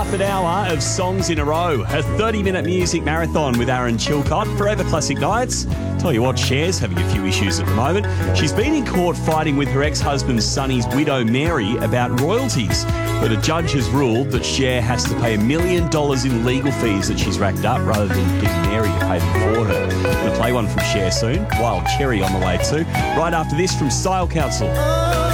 half an hour of songs in a row. A 30-minute music marathon with Aaron Chilcott. Forever Classic Nights. Tell you what, Cher's having a few issues at the moment. She's been in court fighting with her ex-husband Sonny's widow Mary about royalties. But a judge has ruled that Cher has to pay $1 million in legal fees that she's racked up rather than getting Mary to pay them for her. Going to play one from Cher soon. Wild Cherry on the way too. Right after this from Style Council.